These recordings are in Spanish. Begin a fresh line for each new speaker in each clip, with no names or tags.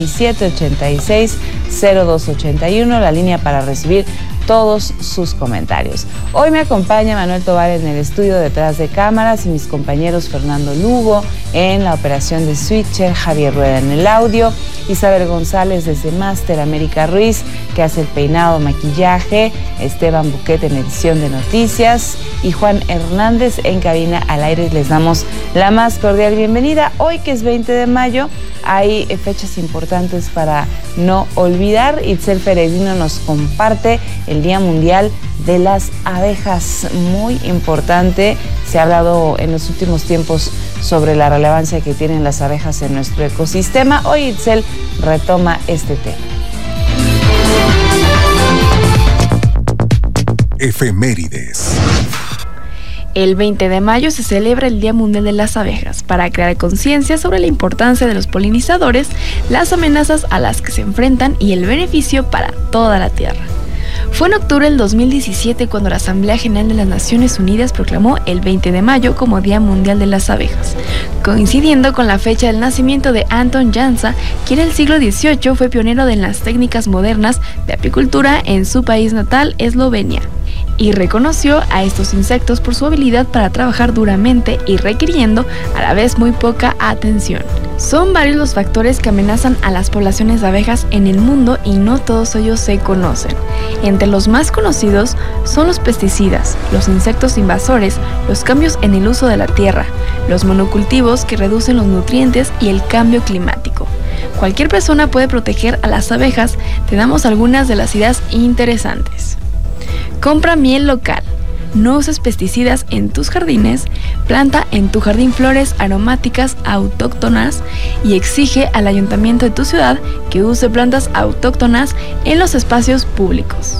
786-0281, la línea para recibir todos sus comentarios. Hoy me acompaña Manuel Tovar en el estudio detrás de cámaras y mis compañeros Fernando Lugo en la operación de switcher, Javier Rueda en el audio, Isabel González desde Máster, América Ruiz que hace el peinado, maquillaje, Esteban Buquet en edición de noticias y Juan Hernández en cabina al aire. Les damos la más cordial bienvenida. Hoy que es 20 de mayo, hay fechas importantes para no olvidar. Itzel Peregrino nos comparte el Día Mundial de las Abejas, muy importante. Se ha hablado en los últimos tiempos sobre la relevancia que tienen las abejas en nuestro ecosistema. Hoy Itzel retoma este tema.
Efemérides.
El 20 de mayo se celebra el Día Mundial de las Abejas para crear conciencia sobre la importancia de los polinizadores, las amenazas a las que se enfrentan y el beneficio para toda la Tierra. Fue en octubre del 2017 cuando la Asamblea General de las Naciones Unidas proclamó el 20 de mayo como Día Mundial de las Abejas, coincidiendo con la fecha del nacimiento de Anton Jansa, quien en el siglo XVIII fue pionero de las técnicas modernas de apicultura en su país natal, Eslovenia, y reconoció a estos insectos por su habilidad para trabajar duramente y requiriendo a la vez muy poca atención. Son varios los factores que amenazan a las poblaciones de abejas en el mundo y no todos ellos se conocen. Entre los más conocidos son los pesticidas, los insectos invasores, los cambios en el uso de la tierra, los monocultivos que reducen los nutrientes y el cambio climático. Cualquier persona puede proteger a las abejas. Te damos algunas de las ideas interesantes. Compra miel local. No uses pesticidas en tus jardines, planta en tu jardín flores aromáticas autóctonas y exige al ayuntamiento de tu ciudad que use plantas autóctonas en los espacios públicos.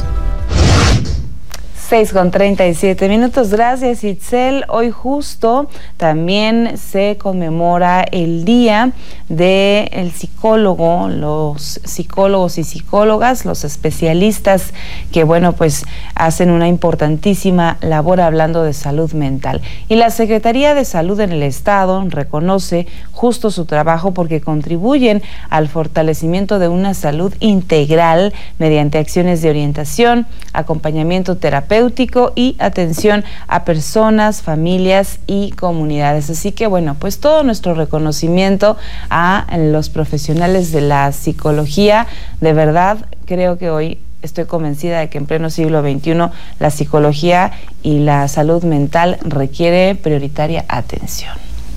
6:37. Gracias, Itzel. Hoy justo también se conmemora el Día del Psicólogo, los psicólogos y psicólogas, los especialistas que, bueno, pues hacen una importantísima labor hablando de salud mental. Y la Secretaría de Salud en el Estado reconoce justo su trabajo porque contribuyen al fortalecimiento de una salud integral mediante acciones de orientación, acompañamiento terapéutico y atención a personas, familias y comunidades. Así que bueno, pues todo nuestro reconocimiento a los profesionales de la psicología. De verdad, creo que hoy estoy convencida de que en pleno siglo XXI la psicología y la salud mental requiere prioritaria atención.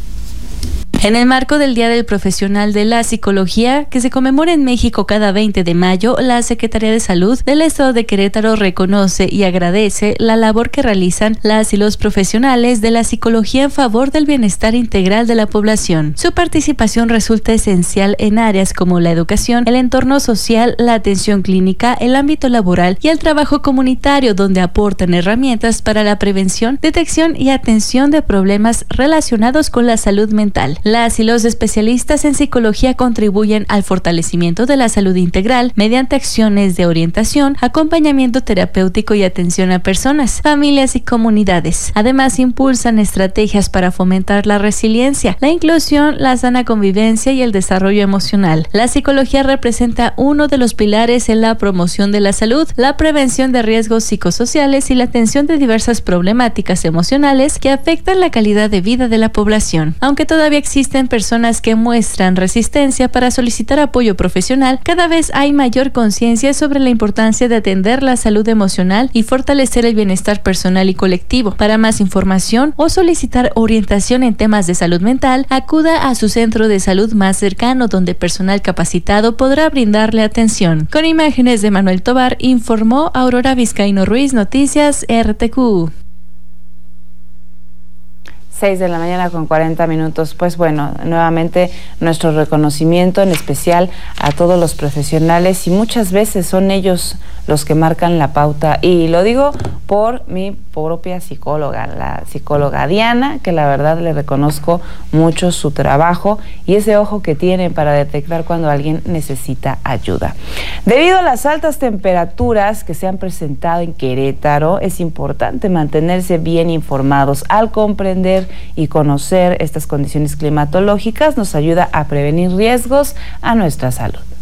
En el marco del Día del Profesional de la Psicología, que se conmemora en México cada 20 de mayo, la Secretaría de Salud del Estado de Querétaro reconoce y agradece la labor que realizan las y los profesionales de la psicología en favor del bienestar integral de la población. Su participación resulta esencial en áreas como la educación, el entorno social, la atención clínica, el ámbito laboral y el trabajo comunitario, donde aportan herramientas para la prevención, detección y atención de problemas relacionados con la salud mental. Las y los especialistas en psicología contribuyen al fortalecimiento de la salud integral mediante acciones de orientación, acompañamiento terapéutico y atención a personas, familias y comunidades. Además, impulsan estrategias para fomentar la resiliencia, la inclusión, la sana convivencia y el desarrollo emocional. La psicología representa uno de los pilares en la promoción de la salud, la prevención de riesgos psicosociales y la atención de diversas problemáticas emocionales que afectan la calidad de vida de la población. Aunque todavía existen personas que muestran resistencia para solicitar apoyo profesional, cada vez hay mayor conciencia sobre la importancia de atender la salud emocional y fortalecer el bienestar personal y colectivo. Para más información o solicitar orientación en temas de salud mental, acuda a su centro de salud más cercano, donde personal capacitado podrá brindarle atención. Con imágenes de Manuel Tovar, informó Aurora Vizcaíno Ruiz, Noticias RTQ.
6:40 a.m. Pues bueno, nuevamente nuestro reconocimiento en especial a todos los profesionales, y muchas veces son ellos los que marcan la pauta, y lo digo por mi propia psicóloga, la psicóloga Diana, que la verdad le reconozco mucho su trabajo y ese ojo que tiene para detectar cuando alguien necesita ayuda. Debido a las altas temperaturas que se han presentado en Querétaro, es importante mantenerse bien informados. Al comprender y conocer estas condiciones climatológicas, nos ayuda a prevenir riesgos a nuestra salud.